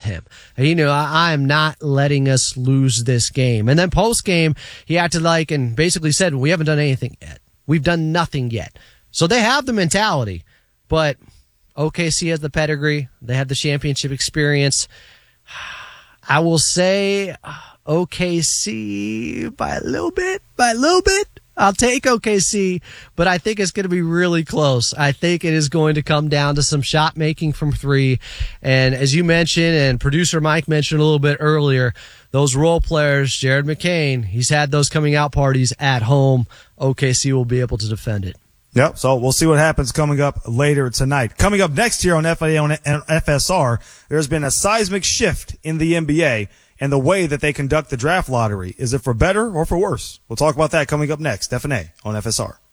him. I am not letting us lose this game. And then post game, he acted like and basically said, we haven't done anything yet. We've done nothing yet. So they have the mentality, but OKC has the pedigree. They have the championship experience. I will say OKC by a little bit. I'll take OKC, but I think it's going to be really close. I think it is going to come down to some shot making from three. And as you mentioned, and producer Mike mentioned a little bit earlier, those role players, Jared McCain, he's had those coming out parties at home. OKC will be able to defend it. Yep, so we'll see what happens coming up later tonight. Coming up next here on FIA and FSR, there's been a seismic shift in the NBA and the way that they conduct the draft lottery. Is it for better or for worse? We'll talk about that coming up next. F&A on FSR.